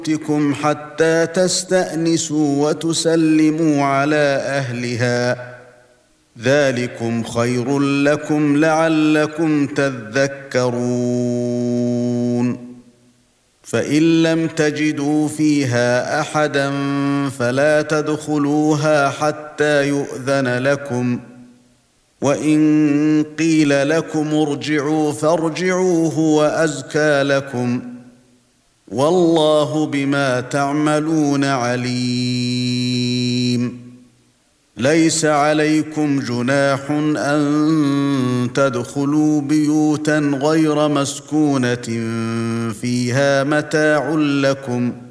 بيوتكم حتى تستأنسوا وتسلموا على أهلها ذلكم خير لكم لعلكم تذكرون فإن لم تجدوا فيها أحدا فلا تدخلوها حتى يؤذن لكم وإن قيل لكم ارجعوا فارجعوا هو أزكى لكم والله بما تعملون عليم ليس عليكم جناح أن تدخلوا بيوتا غير مسكونة فيها متاع لكم